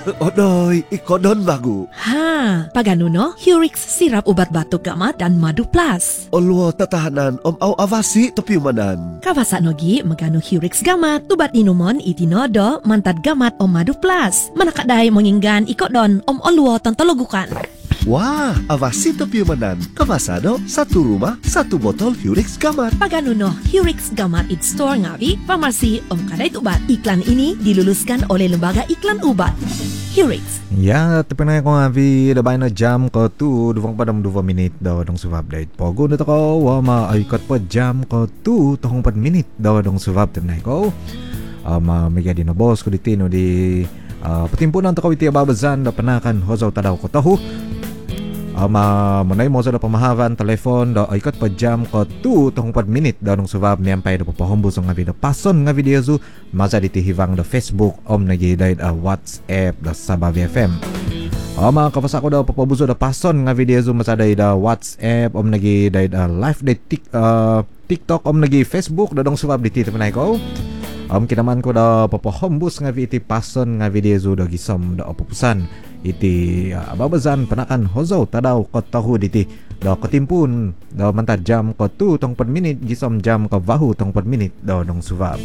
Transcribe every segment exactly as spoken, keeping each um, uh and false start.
Odoy, ikodon bagu. Ha, pagano no? Hurix sirap ubat batuk gamat dan madu plus. Olwo tatahanan om au avasi topi manan. Kawasa nogi magano Hurix gamat, tubat inumon itinodo mantad gamat om madu plus. Manakadai menginggan ikodon om olwo tontologukan. Wah, avasi topi manan. Kawasado, satu rumah, satu botol Hurix gamat. Pagano no, Hurix gamat it store ngawi, farmasi om kadai ubat. Iklan ini diluluskan oleh Lembaga Iklan Ubat. Hurix. Ya, tepenay ko nga vi dabay na jam ko tu duvang padam dua minit daw dong suva update. Pogo na to ko wa ma aykat pa jam ko tu tohong pat minit daw dong suva tepenay ko. Um, may di na boss ko ditino di uh, patimpunan to ko iti babazan da panakan hozaw tadaw ko tahu. Um, uh, manay mo sa da pamahavan telefon da aykat pa jam ko tu tohong pat minit daw dong suva miyampay da papahombos nga video pason nga video zu maza diti hivang da Facebook om nagiday da WhatsApp da Sabah V F M. O mga kapasa ko daw papabuso da pason nga video zo masaday da WhatsApp om nagiday da live da tik, uh, TikTok om nagi Facebook da dong subab diti temenay ko. Om kinaman ko da papahombos nga iti pason nga video zo da gisom da opupusan iti uh, babazan panakan hozaw tadaw ko tahu diti da katimpun da mantad jam ko tu tong per minit gisom jam ko bahu tong per minit daw dong subab.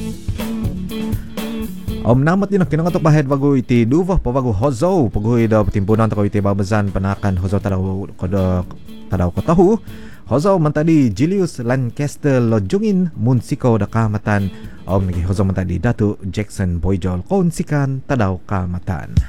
Om namat din kinang ato pahed bago iti duvah pa bago hozaw pagoy da timpunan to ko iti babazan panakan hozaw tadaw ko da tadaw ko tahu hozaw mantadi Julius Lancaster Lojungin Munsiko da kamatan om nagi hozaw mantadi Datu Jackson Boyjol Konsikan tadaw kamatan.